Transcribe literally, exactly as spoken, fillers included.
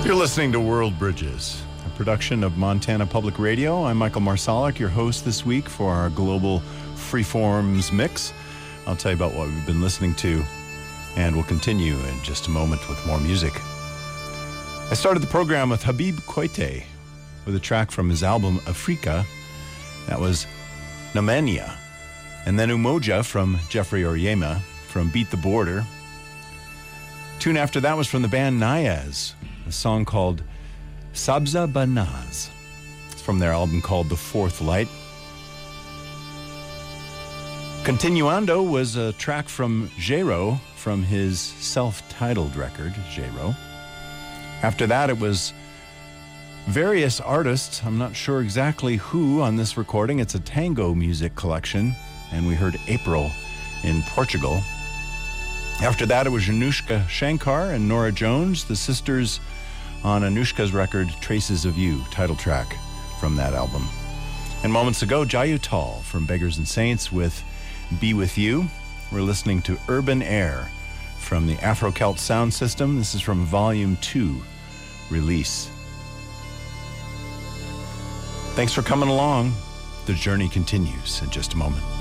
You're listening to World Bridges, a production of Montana Public Radio. I'm Michael Marsalic, your host this week for our Global Freeforms Mix. I'll tell you about what we've been listening to, and we'll continue in just a moment with more music. I started the program with Habib Koité with a track from his album Afrika. That was Namenya. And then Umoja from Jeffrey Oryema from Beat the Border. Tune after that was from the band Nayaz, a song called Sabza Banaz. It's from their album called The Fourth Light. Continuando was a track from Jero from his self-titled record, Jero. After that, it was various artists. I'm not sure exactly who on this recording. It's a tango music collection, and we heard April in Portugal. After that, it was Anushka Shankar and Nora Jones, the sisters on Anushka's record, Traces of You, title track from that album. And moments ago, Jayu Tal from Beggars and Saints with Be With You. We're listening to Urban Air from the Afro-Celt Sound System. This is from Volume two release. Thanks for coming along. The journey continues in just a moment.